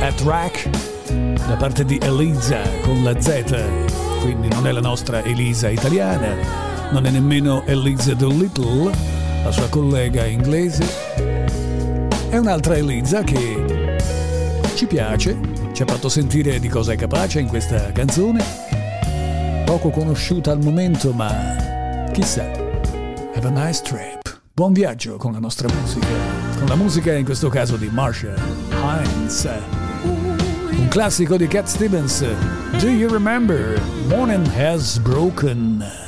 Hat Rack da parte di Eliza con la Z, quindi non è la nostra Elisa italiana, non è nemmeno Eliza Doolittle, la sua collega inglese. È un'altra Eliza che ci piace, ci ha fatto sentire di cosa è capace in questa canzone, poco conosciuta al momento, ma chissà. Have a nice trip. Buon viaggio con la nostra musica, con la musica in questo caso di Marsha Hines. Un classico di Cat Stevens, Do You Remember? Morning Has Broken.